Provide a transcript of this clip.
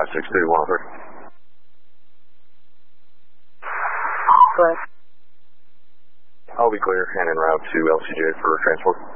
562-103. Correct. I'll be clear and en route to LCJ for transport.